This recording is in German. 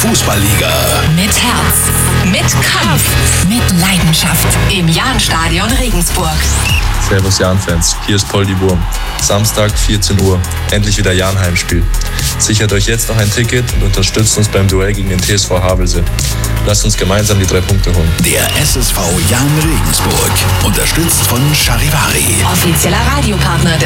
Fußballliga. Mit Herz, mit Kampf, mit Leidenschaft im Jahnstadion Regensburg. Servus Jahn-Fans, hier ist Poldi Wurm. Samstag 14 Uhr, endlich wieder Jahn-Heimspiel. Sichert euch jetzt noch ein Ticket und unterstützt uns beim Duell gegen den TSV Havelse. Lasst uns gemeinsam die 3 Punkte holen. Der SSV Jahn Regensburg, unterstützt von Charivari. Offizieller Radiopartner des